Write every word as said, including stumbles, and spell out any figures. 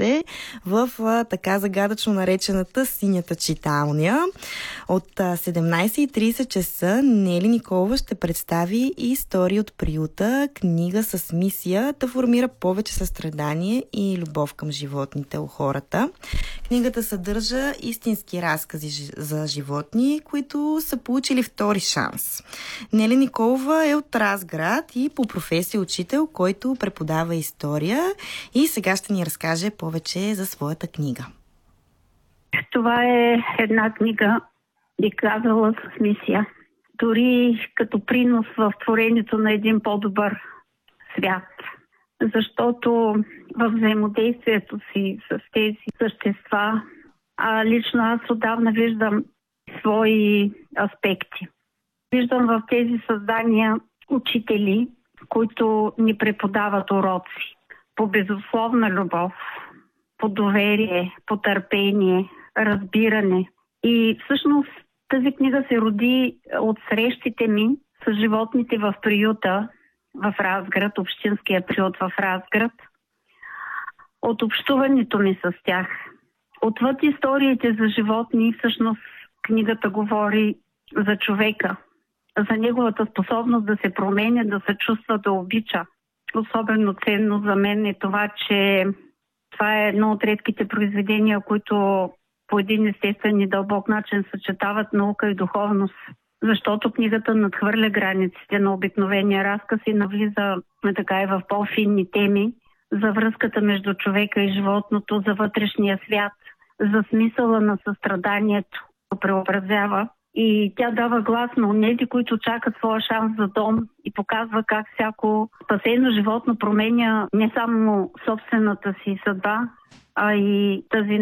се в а, така загадъчно наречената Синята читалня. От а, седемнайсет и трийсет часа Нели Николова ще представи истории от приюта, книга с мисия да формира повече състрадание и любов към животните у хората. Книгата съдържа истински разкази за животни, които са получили втори шанс. Нели Николова е от Разград и по професия учител, който преподава история, и сега ще ни разкаже повече за своята книга. Това е една книга, би казала, с мисия. Дори като принос в творението на един по-добър свят. Защото във взаимодействието си с тези същества, а лично аз отдавна виждам свои аспекти. Виждам в тези създания учители, които ни преподават уроци по безусловна любов, по доверие, по търпение, разбиране. И всъщност тази книга се роди от срещите ми с животните в приюта в Разград, общинския приют в Разград, от общуването ми с тях. Отвъд историите за животни, всъщност книгата говори за човека, за неговата способност да се променя, да се чувства, да обича. Особено ценно за мен е това, че това е едно от редките произведения, които по един естествен и дълбок начин съчетават наука и духовност. Защото книгата надхвърля границите на обикновения разказ и навлиза така и в по-финни теми за връзката между човека и животното, за вътрешния свят, за смисъла на състраданието, преобразява. И тя дава глас на онези, които чакат своя шанс за дом, и показва как всяко спасено животно променя не само собствената си съдба, а и тази